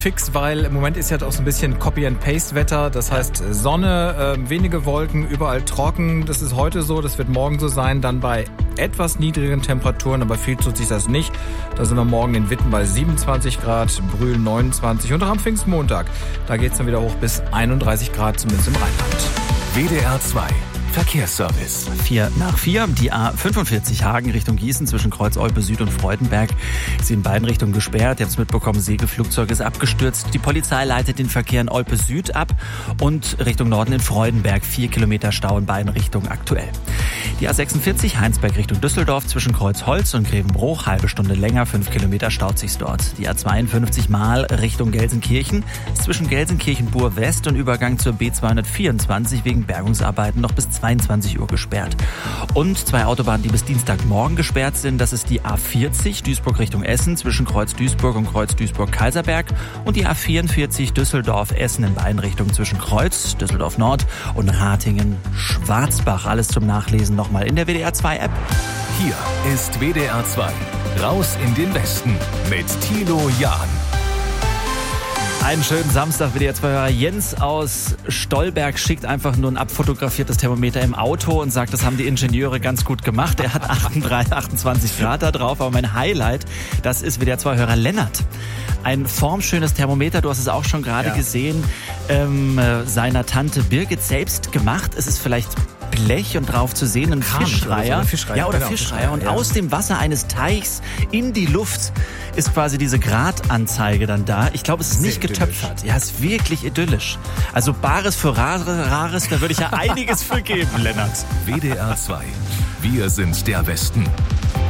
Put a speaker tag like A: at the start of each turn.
A: Fix, weil im Moment ist ja auch so ein bisschen Copy-and-Paste-Wetter. Das heißt Sonne, wenige Wolken, überall trocken. Das ist heute so, das wird morgen so sein. Dann bei etwas niedrigen Temperaturen, aber viel tut sich das nicht. Da sind wir morgen in Witten bei 27 Grad, Brühl 29 und auch am Pfingstmontag. Da geht's dann wieder hoch bis 31 Grad, zumindest im Rheinland.
B: WDR 2 Verkehrsservice.
C: 4:04, die A45 Hagen Richtung Gießen zwischen Kreuz Olpe Süd und Freudenberg ist in beiden Richtungen gesperrt. Ihr habt es mitbekommen, Segelflugzeug ist abgestürzt. Die Polizei leitet den Verkehr in Olpe Süd ab und Richtung Norden in Freudenberg 4 Kilometer Stau in beiden Richtungen aktuell. Die A46 Heinsberg Richtung Düsseldorf zwischen Kreuzholz und Grevenbruch, halbe Stunde länger, 5 Kilometer staut sich's dort. Die A52 Mal Richtung Gelsenkirchen ist zwischen Gelsenkirchen-Bur West und Übergang zur B224 wegen Bergungsarbeiten noch bis 22 Uhr gesperrt. Und 2 Autobahnen, die bis Dienstagmorgen gesperrt sind, das ist die A40 Duisburg Richtung Essen zwischen Kreuz Duisburg und Kreuz Duisburg-Kaiserberg und die A44 Düsseldorf-Essen in beiden Richtungen zwischen Kreuz, Düsseldorf Nord und Ratingen-Schwarzbach. Alles zum Nachlesen nochmal in der WDR 2 App.
B: Hier ist WDR 2. Raus in den Westen mit Thilo Jahn.
C: Einen schönen Samstag, WDR 2-Hörer. Jens aus Stolberg schickt einfach nur ein abfotografiertes Thermometer im Auto und sagt, das haben die Ingenieure ganz gut gemacht. Er hat 28 Grad da drauf, aber mein Highlight, das ist WDR 2-Hörer Lennart. Ein formschönes Thermometer, du hast es auch schon gerade gesehen, seiner Tante Birgit selbst gemacht. Es ist vielleicht Blech und drauf zu sehen ein Fischreiher. Fischreiher. Und aus dem Wasser eines Teichs in die Luft ist quasi diese Gradanzeige dann da. Ich glaube, es ist nicht getöpfert. Ja, es ist wirklich idyllisch. Also Bares für Rares, da würde ich ja einiges für geben, Lennart.
B: WDR 2. Wir sind der Westen.